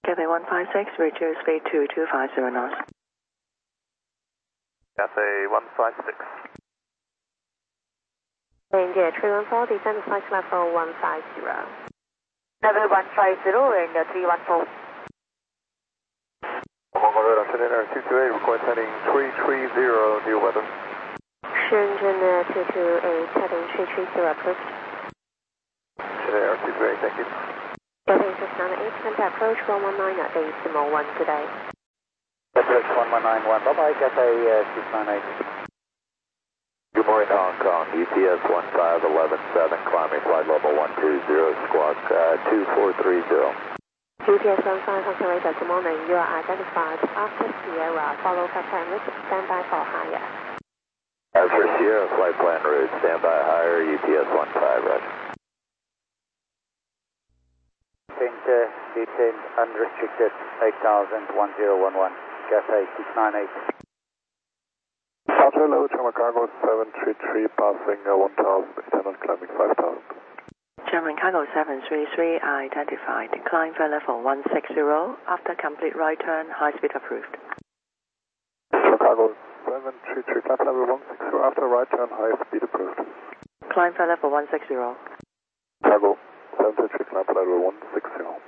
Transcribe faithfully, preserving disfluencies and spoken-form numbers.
Cathay one five six, reduce speed to two five zero knots. Cathay one five six. India three one four, descend flight level one five zero. Level one five zero, India three one four. Mongol Road, Shenzhen Air two two eight, request heading three three zero, new weather. Shenzhen Air two two eight, heading three three zero, approved. Shenzhen Air two two eight, thank you. Cathay six nine eight, contact approach one one nine at decimal one today. Approach one one nine one, bye-bye, Cathay uh, six nine eight. Good morning, Hong Kong, U P S one five one one seven, climbing flight level one two zero, squawk uh, two four three zero. U P S one five, Hong Kong Radar, good morning. You are identified after Sierra, follow Cathay and Richard, stand by for higher. After Sierra, flight plan route, stand by higher, U P S one five, roger. Descent, uh, descent unrestricted eight thousand, one zero one one, Cathay six nine eight. Departure level, German Cargo seven three three, passing uh, one thousand, internal climbing five thousand. German Cargo seven three three, identified. Climb for level one six zero. After complete right turn, high speed approved. German Cargo seven three three, climb for level one six zero. After right turn, high speed approved. Climb for level one six zero. Cargo seven three three, climb for level one six zero.